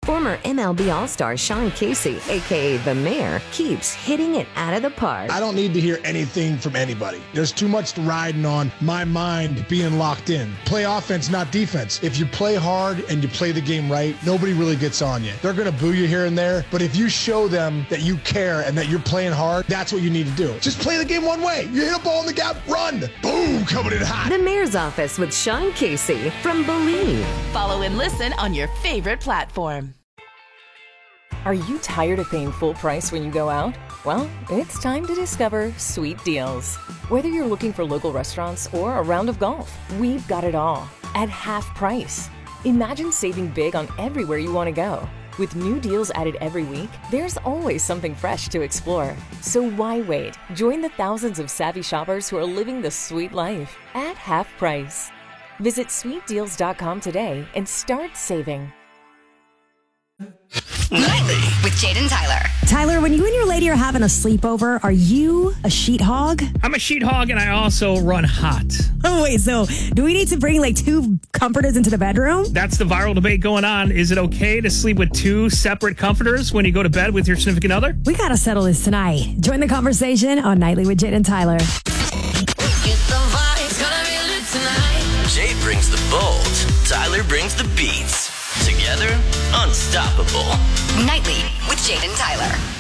Former MLB All-Star Sean Casey, a.k.a. The Mayor, keeps hitting it out of the park. I don't need to hear anything from anybody. There's too much riding on my mind being locked in. Play offense, not defense. If you play hard and you play the game right, nobody really gets on you. They're going to boo you here and there, but if you show them that you care and that you're playing hard, that's what you need to do. Just play the game one way. You hit a ball in the gap, run. Boom, coming in hot. The Mayor's Office with Sean Casey from Believe. Follow and listen on your favorite platform. Are you tired of paying full price when you go out? Well, it's time to discover Sweet Deals. Whether you're looking for local restaurants or a round of golf, we've got it all at half price. Imagine saving big on everywhere you want to go. With new deals added every week, there's always something fresh to explore. So why wait? Join the thousands of savvy shoppers who are living the sweet life at half price. Visit sweetdeals.com today and start saving. Nightly with Jaden Tyler. Tyler, when you and your lady are having a sleepover, are you a sheet hog? I'm a sheet hog, and I also run hot. Oh, wait, so do we need to bring like two comforters into the bedroom? That's the viral debate going on. Is it okay to sleep with two separate comforters when you go to bed with your significant other? We got to settle this tonight. Join the conversation on Nightly with Jaden Tyler. Jay brings the bold, Tyler brings the beats. Together, unstoppable. Nightly with Jaden Tyler.